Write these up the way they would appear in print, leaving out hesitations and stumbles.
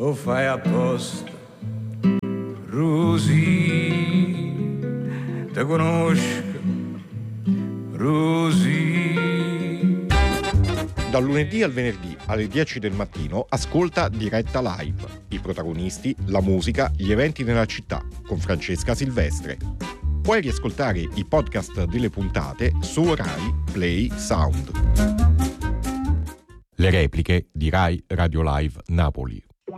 o fai apposta, Rosy, te conosco, Rosy. Dal lunedì al venerdì alle 10 del mattino ascolta Diretta Live. I protagonisti, la musica, gli eventi nella città con Francesca Silvestre. Puoi riascoltare i podcast delle puntate su Rai Play Sound. Le repliche di Rai Radio Live Napoli.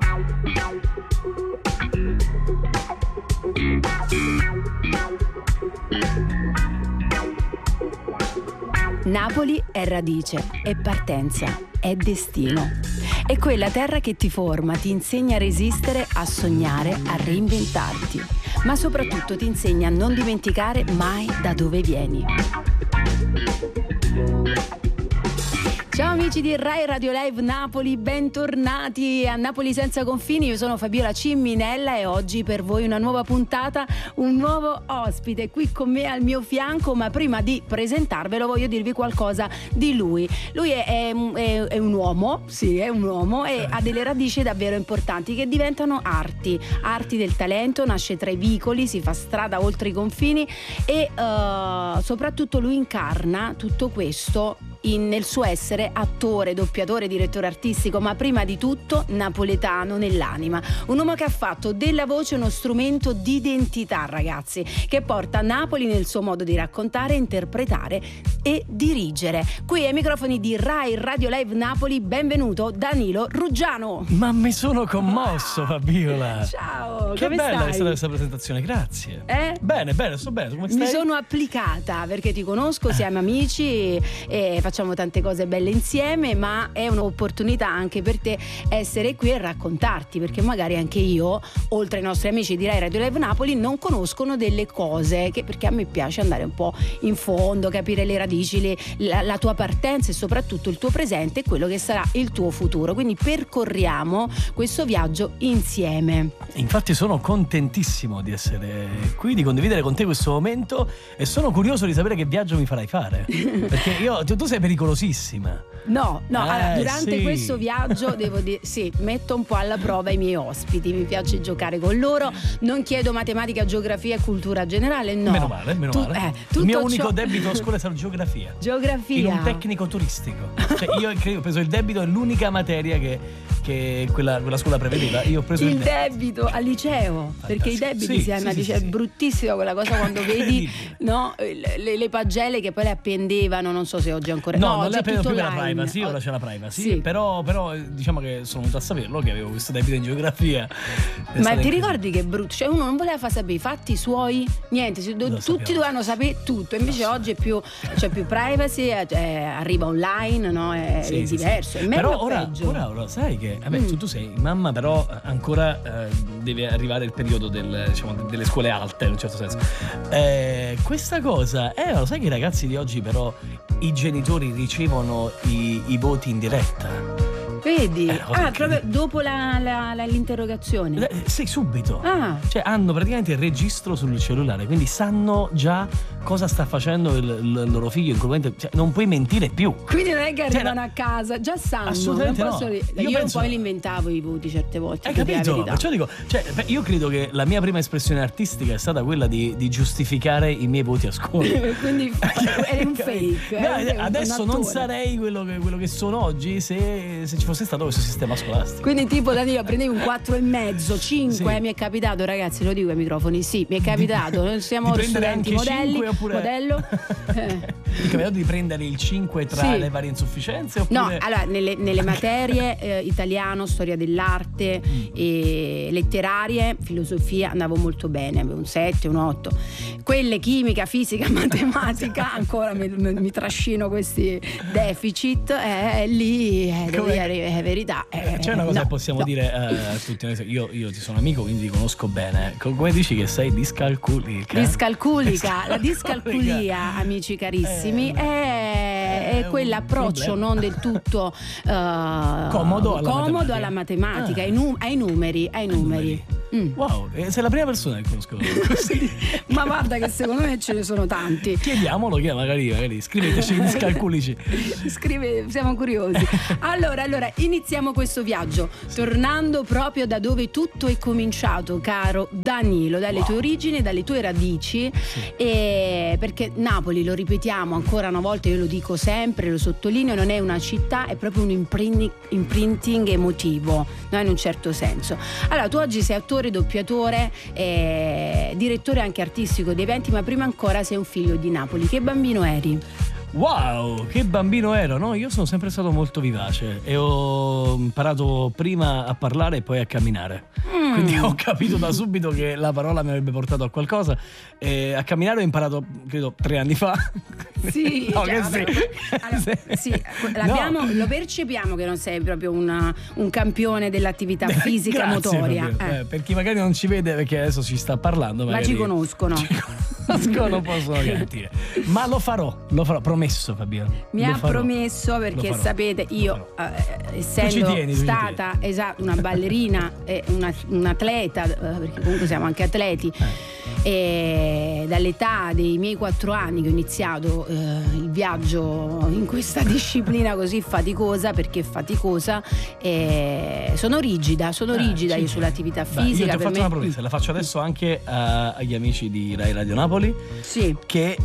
Napoli è radice, è partenza, è destino. È quella terra che ti forma, ti insegna a resistere, a sognare, a reinventarti, ma soprattutto ti insegna a non dimenticare mai da dove vieni. Ciao amici di Rai Radio Live Napoli, bentornati a Napoli Senza Confini. Io sono Fabiola Cimminella e oggi per voi una nuova puntata, un nuovo ospite qui con me al mio fianco, ma prima di presentarvelo voglio dirvi qualcosa di lui. Lui è un uomo, sì, è un uomo e ha delle radici davvero importanti che diventano arti del talento, nasce tra i vicoli, si fa strada oltre i confini e soprattutto lui incarna tutto questo nel suo essere attore, doppiatore, direttore artistico, ma prima di tutto napoletano nell'anima. Un uomo che ha fatto della voce uno strumento di identità, ragazzi, che porta Napoli nel suo modo di raccontare, interpretare e dirigere. Qui ai microfoni di Rai Radio Live Napoli, benvenuto Danilo Ruggiano. Ma mi sono commosso, Fabiola. Ciao, che come bella stai? è stata questa presentazione, grazie. Bene, sto bene, come stai? Mi sono applicata perché ti conosco, siamo amici e facciamo tante cose belle insieme, ma è un'opportunità anche per te essere qui e raccontarti, perché magari anche io, oltre ai nostri amici di Rai Radio Live Napoli, non conoscono delle cose perché a me piace andare un po' in fondo, capire le radici, la tua partenza e soprattutto il tuo presente e quello che sarà il tuo futuro. Quindi percorriamo questo viaggio insieme. Infatti sono contentissimo di essere qui, di condividere con te questo momento e sono curioso di sapere che viaggio mi farai fare, perché tu sei pericolosissima. No, allora, durante sì. questo viaggio devo dire, sì, metto un po' alla prova i miei ospiti, mi piace giocare con loro, non chiedo matematica, geografia e cultura generale, no. Meno male. Il mio unico debito a scuola è stato geografia. Geografia. In un tecnico turistico. Cioè io credo, ho preso il debito, è l'unica materia che quella scuola prevedeva. Io ho preso il debito al liceo, perché i debiti sì, è bruttissima quella cosa quando vedi no, le pagelle che poi le appendevano, non so se oggi ancora no, non oggi le appeso più per la online. privacy, ora c'è la privacy, sì. però diciamo che sono venuto a saperlo che avevo questo debito in geografia. Ma ti ricordi che brutto? Cioè uno non voleva far sapere i fatti suoi, niente, tutti dovevano sapere tutto, invece oggi c'è più privacy, arriva online, no? È diverso, è meglio. Però ora sai che tu sei mamma, però ancora deve arrivare il periodo delle scuole alte in un certo senso. Questa cosa lo sai che i ragazzi di oggi però i genitori ricevono i voti in diretta. Vedi? Proprio dopo l'interrogazione. Sì, subito. Cioè hanno praticamente il registro sul cellulare, quindi sanno già cosa sta facendo il loro figlio. Cioè, non puoi mentire più. Quindi non è che arrivano a casa, già sanno. Assolutamente no. Io un po' li inventavo i voti certe volte. Hai capito? Perciò dico, io credo che la mia prima espressione artistica è stata quella di giustificare i miei voti a scuola. Quindi è un fake. Adesso non sarei quello che sono oggi se ci fosse stato questo sistema scolastico. Quindi tipo Danilo prendevi un 4,5, 5, sì. Mi è capitato, ragazzi, lo dico ai microfoni, sì, mi è capitato, noi siamo studenti modello. Ti è capitato di prendere il 5 tra le varie insufficienze oppure? No, allora nelle materie italiano, storia dell'arte e letterarie, filosofia andavo molto bene, avevo un 7, un 8. Quelle chimica, fisica, matematica ancora mi trascino questi deficit, lì è verità. C'è una cosa che possiamo dire a tutti. Io ti sono amico, quindi ti conosco bene. Come dici che sei discalculica? La discalculia, amici carissimi, è quell'approccio non del tutto comodo alla matematica, ai numeri. Wow, sei la prima persona che conosco così. Ma guarda che secondo me ce ne sono tanti. Chiediamolo, che magari scriveteci gli scalculici. Siamo curiosi. Allora, iniziamo questo viaggio tornando proprio da dove tutto è cominciato, caro Danilo, dalle tue origini, dalle tue radici, perché Napoli, lo ripetiamo ancora una volta, io lo dico sempre, lo sottolineo, non è una città, è proprio un imprinting emotivo, no? In un certo senso. Allora, tu oggi sei attore, doppiatore, direttore anche artistico di eventi, ma prima ancora sei un figlio di Napoli. Che bambino eri? Wow, che bambino ero, no? Io sono sempre stato molto vivace e ho imparato prima a parlare e poi a camminare. Quindi ho capito da subito che la parola mi avrebbe portato a qualcosa. E a camminare ho imparato, credo, 3 anni fa. Sì, no, cioè, che sì. Allora, lo percepiamo che non sei proprio un campione dell'attività fisica motoria. Per chi magari non ci vede, perché adesso ci sta parlando, ma ci conoscono. Non possono garantire. Ma lo farò, promesso, Fabio. Mi ha promesso, perché sapete, io essendo stata una ballerina e un atleta, perché comunque siamo anche atleti, e dall'età dei miei 4 anni che ho iniziato il viaggio in questa disciplina così faticosa, perché faticosa, sono rigida io sull'attività fisica. Io ti ho fatto una promessa, la faccio adesso anche agli amici di Rai Radio Napoli, che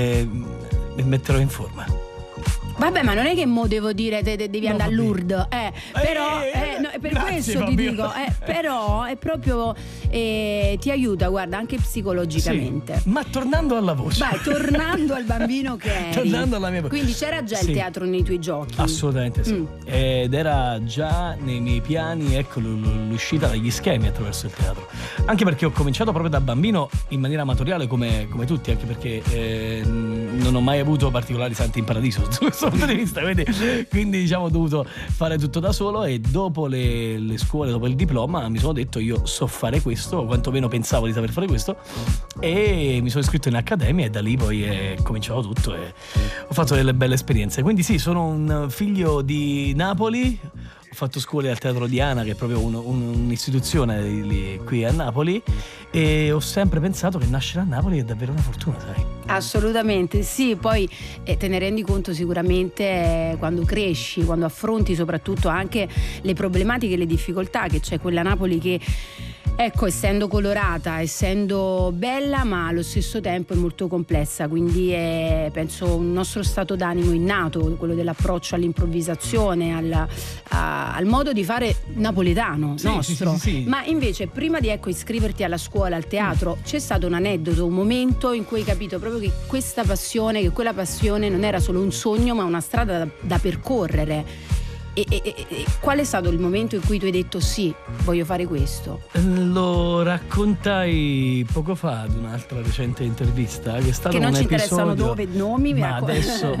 mi metterò in forma. Vabbè, ma non è che mo devo dire devi andare a Lourdes, però per questo Fabio. Ti dico, però è proprio ti aiuta, guarda, anche psicologicamente. Sì, ma tornando alla voce. Vai, tornando al bambino che eri. Tornando alla mia voce. Quindi c'era già il teatro nei tuoi giochi? Assolutamente sì. Ed era già nei miei piani, ecco, l'uscita dagli schemi attraverso il teatro. Anche perché ho cominciato proprio da bambino in maniera amatoriale come tutti, anche perché non ho mai avuto particolari santi in paradiso da questo punto di vista, quindi diciamo ho dovuto fare tutto da solo, e dopo le scuole, dopo il diploma, mi sono detto io so fare questo, o quantomeno pensavo di saper fare questo, e mi sono iscritto in accademia, e da lì poi è cominciato tutto e ho fatto delle belle esperienze. Quindi sì, sono un figlio di Napoli. Ho fatto scuole al Teatro Diana, che è proprio un'istituzione qui a Napoli, e ho sempre pensato che nascere a Napoli è davvero una fortuna, sai? Assolutamente sì, poi te ne rendi conto sicuramente quando cresci, quando affronti soprattutto anche le problematiche e le difficoltà che c'è quella Napoli che, ecco, essendo colorata, essendo bella, ma allo stesso tempo è molto complessa, quindi è, penso, un nostro stato d'animo innato, quello dell'approccio all'improvvisazione, al modo di fare napoletano nostro. Sì. Ma invece prima di iscriverti alla scuola, al teatro, c'è stato un aneddoto, un momento in cui hai capito proprio che questa passione, che quella passione non era solo un sogno, ma una strada da percorrere. E qual è stato il momento in cui tu hai detto sì, voglio fare questo? Lo raccontai poco fa ad un'altra recente intervista, che è stato che non un ci episodio, interessano dove, nomi, ma adesso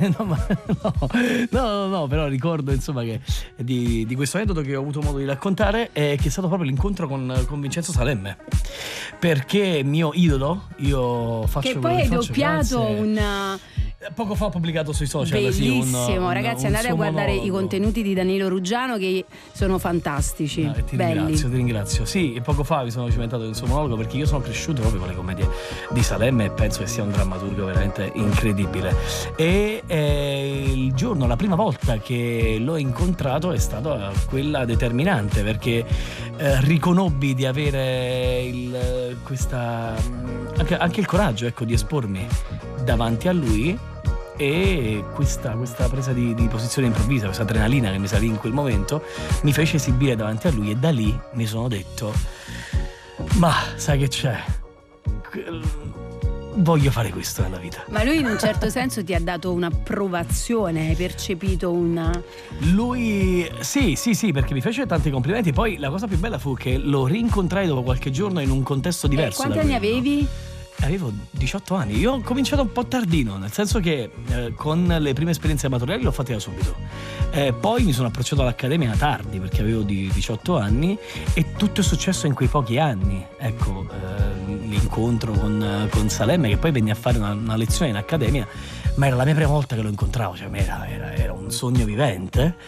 no, però ricordo insomma che di questo aneddoto che ho avuto modo di raccontare, che è stato proprio l'incontro con Vincenzo Salemme, perché mio idolo, io faccio che poi hai doppiato poco fa ho pubblicato sui social. Bellissimo, ragazzi, andate a guardare i contenuti di Danilo Ruggiano, che sono fantastici. Ti belli. Ti ringrazio. Sì, e poco fa mi sono cimentato nel suo monologo, perché io sono cresciuto proprio con le commedie di Salemme e penso che sia un drammaturgo veramente incredibile. E la prima volta che l'ho incontrato è stata quella determinante, perché riconobbi di avere anche il coraggio, ecco, di espormi davanti a lui, e questa presa di posizione improvvisa, questa adrenalina che mi salì in quel momento, mi fece esibire davanti a lui, e da lì mi sono detto: ma sai che c'è? Voglio fare questo nella vita. Ma lui in un certo senso ti ha dato un'approvazione, hai percepito Lui sì, perché mi fece tanti complimenti. Poi la cosa più bella fu che lo rincontrai dopo qualche giorno in un contesto diverso. Quanti anni avevi? Avevo 18 anni. Io ho cominciato un po' tardino, nel senso che con le prime esperienze amatoriali l'ho fatta da subito. Poi mi sono approcciato all'accademia tardi, perché avevo 18 anni, e tutto è successo in quei pochi anni. Ecco, l'incontro con Salemme, che poi venne a fare una lezione in accademia, ma era la mia prima volta che lo incontravo, cioè era un un sogno vivente,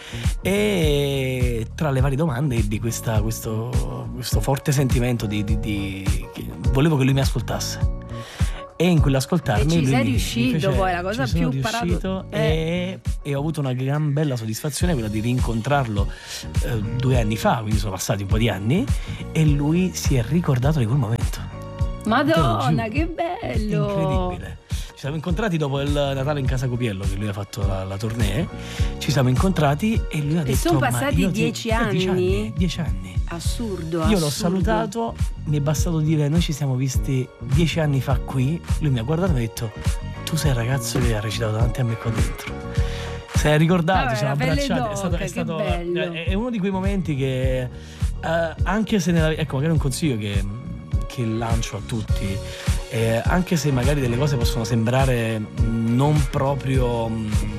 e tra le varie domande ebbi questo forte sentimento che volevo che lui mi ascoltasse. E in quell'ascoltarmi e ci sei lui riuscito, poi la cosa ci sono più riuscito e ho avuto una gran bella soddisfazione, quella di rincontrarlo 2 anni fa, quindi sono passati un po' di anni, e lui si è ricordato di quel momento. Madonna, che bello! Incredibile. Ci siamo incontrati dopo il Natale in Casa Copiello, che lui ha fatto la tournée. Ci siamo incontrati e lui ha detto: e sono passati 10 anni? 10 anni. Assurdo. Io l'ho salutato, mi è bastato dire: noi ci siamo visti 10 anni fa qui. Lui mi ha guardato e mi ha detto: tu sei il ragazzo che ha recitato davanti a me qua dentro. Si è ricordato, ci siamo abbracciati. È uno di quei momenti che anche se ecco, magari un consiglio che lancio a tutti, anche se magari delle cose possono sembrare non proprio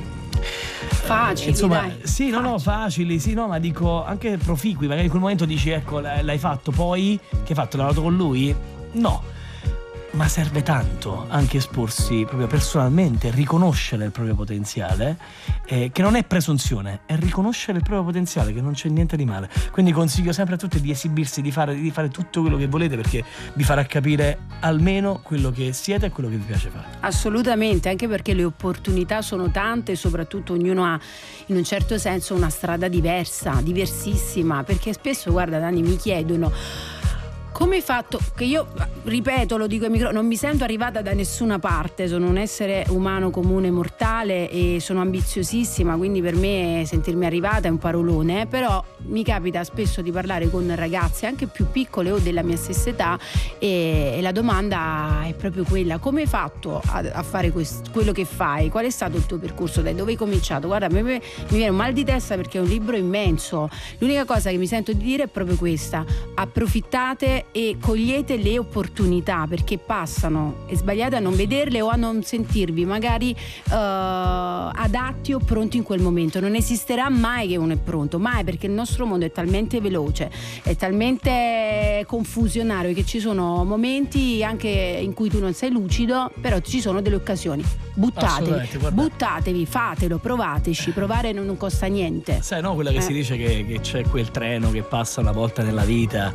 facili, insomma, dai. sì, no, facili, sì, no, ma dico anche proficui. Magari in quel momento dici: ecco, l'hai fatto, poi che hai fatto? L'hai lavorato con lui? No. Ma serve tanto anche esporsi proprio personalmente, riconoscere il proprio potenziale, che non è presunzione, è riconoscere il proprio potenziale, che non c'è niente di male. Quindi consiglio sempre a tutti di esibirsi, di fare tutto quello che volete, perché vi farà capire almeno quello che siete e quello che vi piace fare. Assolutamente, anche perché le opportunità sono tante e soprattutto ognuno ha in un certo senso una strada diversa, diversissima, perché spesso, guarda Dani, mi chiedono: come hai fatto? Che io, ripeto, lo dico ai microfoni, non mi sento arrivata da nessuna parte, sono un essere umano comune mortale e sono ambiziosissima, quindi per me sentirmi arrivata è un parolone, però mi capita spesso di parlare con ragazze anche più piccole o della mia stessa età, e la domanda è proprio quella: come hai fatto a fare quello che fai? Qual è stato il tuo percorso? Da dove hai cominciato? Guarda, mi viene un mal di testa perché è un libro immenso. L'unica cosa che mi sento di dire è proprio questa: approfittate e cogliete le opportunità, perché passano, e sbagliate a non vederle o a non sentirvi magari adatti o pronti in quel momento. Non esisterà mai che uno è pronto, mai, perché il nostro mondo è talmente veloce, è talmente confusionario, che ci sono momenti anche in cui tu non sei lucido, però ci sono delle occasioni. Buttatevi, fatelo, provateci. Provare non costa niente. Sai, no, quella che si dice che c'è quel treno che passa una volta nella vita.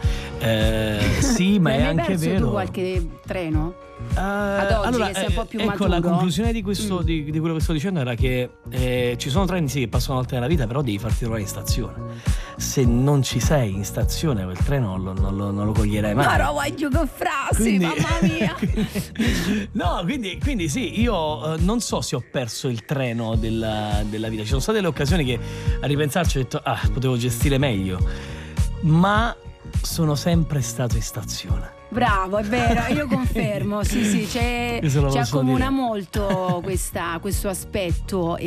Sì, ma è anche vero. Tu qualche treno? Ad oggi, allora, che sei un po' più ecco, maturo. la conclusione di questo di quello che sto dicendo era che ci sono treni, sì, che passano una volta nella vita, però devi farti trovare in stazione. Se non ci sei in stazione, quel treno non lo coglierai mai. Ma no, vuoi giocare frasi, mamma mia. quindi sì, io non so se ho perso il treno della vita. Ci sono state delle occasioni che, a ripensarci, ho detto: potevo gestire meglio, ma sono sempre stato in stazione. Bravo, è vero, io confermo, sì, ci accomuna molto questo aspetto,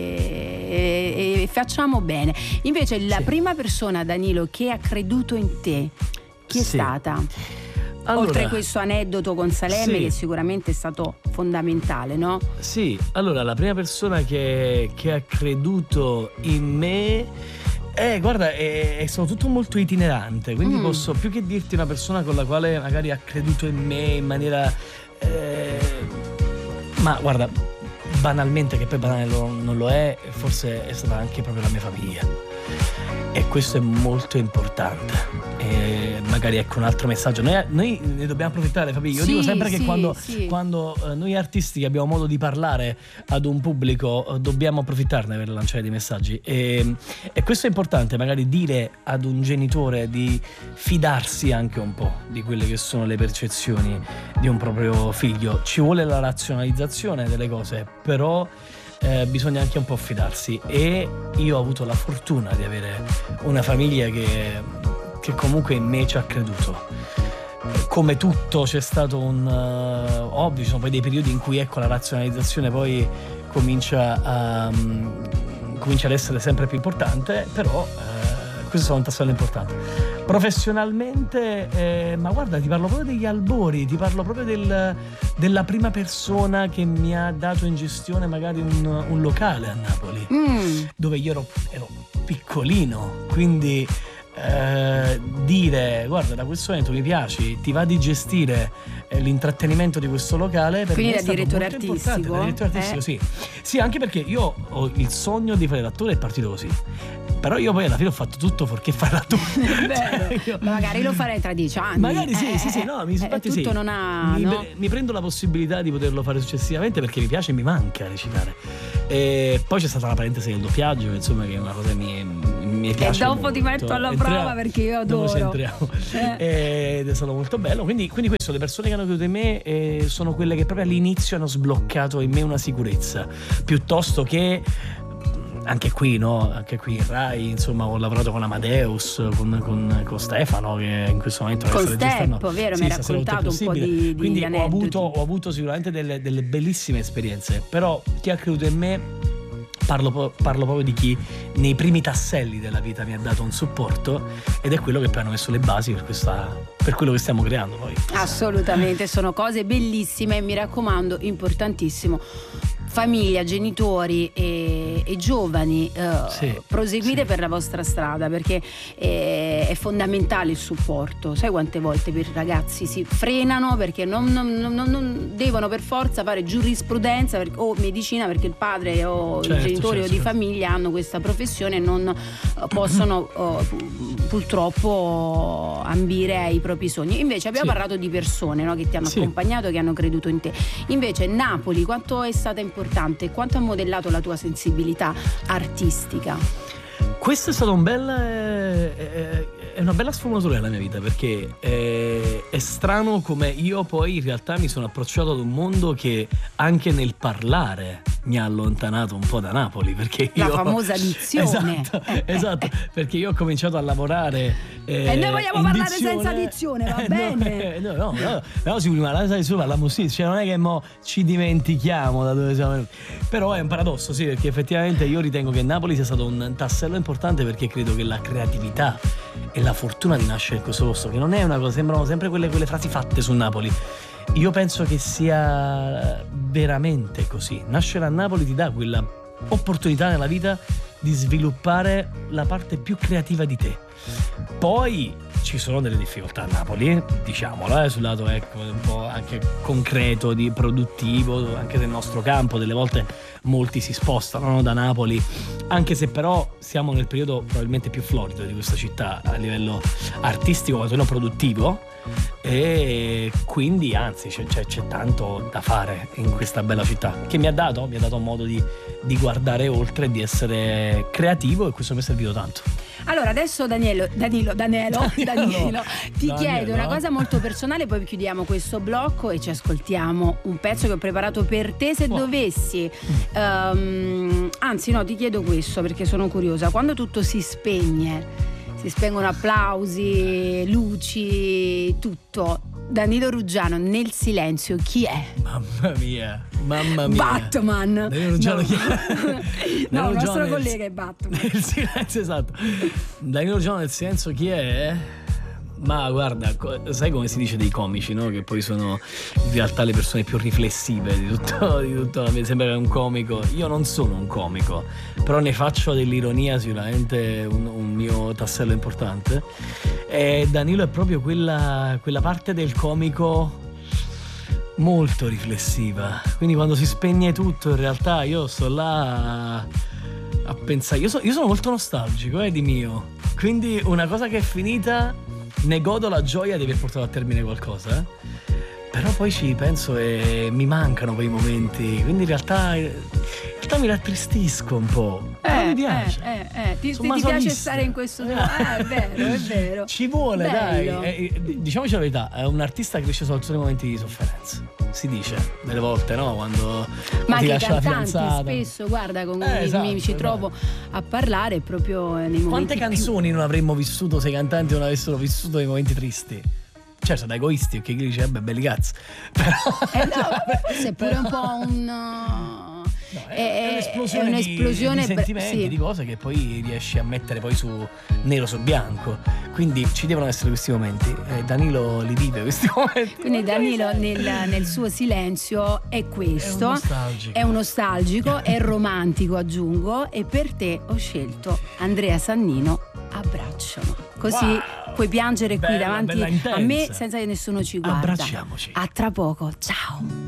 e facciamo bene. Invece la prima persona, Danilo, che ha creduto in te, chi è stata? Allora, oltre questo aneddoto con Salemme, che sicuramente è stato fondamentale, no? Sì, allora la prima persona che ha creduto in me, guarda, è stato tutto molto itinerante, quindi posso più che dirti una persona con la quale magari ha creduto in me in maniera ma guarda, banalmente, che poi banale non lo è, forse è stata anche proprio la mia famiglia, e questo è molto importante. Magari ecco un altro messaggio: noi ne dobbiamo approfittare, Fabio. Io dico sempre che quando noi artisti abbiamo modo di parlare ad un pubblico, dobbiamo approfittarne per lanciare dei messaggi, e questo è importante, magari dire ad un genitore di fidarsi anche un po' di quelle che sono le percezioni di un proprio figlio. Ci vuole la razionalizzazione delle cose, però bisogna anche un po' fidarsi, e io ho avuto la fortuna di avere una famiglia che comunque in me ci ha creduto. Come tutto, c'è stato ovvio, ci sono poi dei periodi in cui, ecco, la razionalizzazione poi comincia ad essere sempre più importante, però questo è un tassello importante. Professionalmente, ma guarda, ti parlo proprio degli albori, ti parlo proprio della prima persona che mi ha dato in gestione magari un locale a Napoli, dove io ero piccolino, quindi dire guarda, da questo momento mi piaci, ti va di gestire l'intrattenimento di questo locale, per quindi me è stato direttore molto artistico? importante. Da direttore artistico, sì, anche perché io ho il sogno di fare l'attore, è partito così. Però io poi alla fine ho fatto tutto fuorché fare l'attore. Ma magari lo farei tra 10 anni. Magari sì, no, infatti tutto sì. non ha, mi prendo la possibilità di poterlo fare successivamente perché mi piace e mi manca recitare. E poi c'è stata la parentesi del doppiaggio, insomma, che è una cosa che mi piace. E dopo molto. ti metto alla prova perché io adoro. Dopo ci entriamo. Ed è stato molto bello. Quindi questo, le persone che hanno creduto in me sono quelle che proprio all'inizio hanno sbloccato in me una sicurezza, piuttosto che anche qui, no? Anche qui in Rai, insomma, ho lavorato con Amadeus, con Stefano, che in questo momento con Steppo, vero? Mi hai raccontato un po' di quindi aneddoti. ho avuto sicuramente delle bellissime esperienze. Però chi ha creduto in me, parlo proprio di chi nei primi tasselli della vita mi ha dato un supporto, ed è quello che poi hanno messo le basi per quello che stiamo creando poi. Assolutamente, sono cose bellissime, mi raccomando, importantissimo. Famiglia, genitori e giovani, proseguite per la vostra strada, perché è fondamentale il supporto. Sai quante volte per i ragazzi si frenano perché non devono per forza fare giurisprudenza o medicina perché il padre o i genitori o di famiglia hanno questa professione e non possono purtroppo ambire ai propri sogni. Invece abbiamo parlato di persone, no, che ti hanno accompagnato, che hanno creduto in te. Invece Napoli quanto è stata importante, quanto ha modellato la tua sensibilità artistica? Questo è stato è una bella sfumatura nella mia vita, perché è strano come io poi in realtà mi sono approcciato ad un mondo che anche nel parlare mi ha allontanato un po' da Napoli, perché la famosa dizione. Esatto, perché io ho cominciato a lavorare e noi vogliamo parlare senza dizione, va bene? No, sì, prima parliamo sì, cioè non è che mo ci dimentichiamo da dove siamo venuti. Però è un paradosso, sì, perché effettivamente io ritengo che Napoli sia stato un tassello importante, perché credo che la creatività e la fortuna di nascere in questo posto, che non è una cosa, sembrano sempre quelle frasi fatte su Napoli. Io penso che sia veramente così. Nascere a Napoli ti dà quella opportunità nella vita di sviluppare la parte più creativa di te. Poi ci sono delle difficoltà a Napoli, diciamolo, sul lato un po' anche concreto, di produttivo, anche del nostro campo. Delle volte molti si spostano da Napoli, anche se però siamo nel periodo probabilmente più florido di questa città a livello artistico, quanto meno produttivo, e quindi anzi c'è tanto da fare in questa bella città, che mi ha dato modo di guardare oltre, di essere creativo, e questo mi è servito tanto. Allora adesso Danilo, ti chiedo una cosa molto personale, poi chiudiamo questo blocco e ci ascoltiamo un pezzo che ho preparato per te. Se dovessi anzi no, ti chiedo questo perché sono curiosa: quando tutto si spengono applausi, luci, tutto, Danilo Ruggiano nel silenzio chi è? Mamma mia. Batman. Danilo Ruggiano chi è? No, il nostro collega è Batman. Nel silenzio, esatto. Danilo Ruggiano nel silenzio chi è? Ma guarda, sai come si dice dei comici, no? Che poi sono in realtà le persone più riflessive di tutto. Mi sembra che un comico. Io non sono un comico, però ne faccio dell'ironia sicuramente un mio tassello importante. E Danilo è proprio quella parte del comico molto riflessiva. Quindi quando si spegne tutto, in realtà io sto là a pensare. Io sono molto nostalgico di mio. Quindi una cosa che è finita, ne godo la gioia di aver portato a termine qualcosa, però poi ci penso e mi mancano quei momenti, quindi in realtà mi rattristisco un po'. Mi piace. Ti piace stare in questo è vero. Ci vuole, bello. Dai. Diciamoci la verità, è un artista che riesce soltanto nei momenti di sofferenza. Si dice delle volte, no? Quando ma ti anche lascia la cantanti fidanzata. spesso, guarda, con cui ci trovo a parlare proprio nei momenti. Quante canzoni non avremmo vissuto se i cantanti non avessero vissuto dei momenti tristi? Certo, da egoisti, perché chi dice belli cazzi. Però forse è pure un po' è un'esplosione di sentimenti, di cose che poi riesci a mettere poi su nero su bianco. Quindi ci devono essere questi momenti. Danilo li vive questi momenti. Quindi Danilo nel suo silenzio è questo. È un nostalgico, è romantico, aggiungo. E per te ho scelto Andrea Sannino, abbraccio. Così Wow. puoi piangere qui Bella, davanti bella a intensa. me senza che nessuno ci guarda. Abbracciamoci. A tra poco, ciao.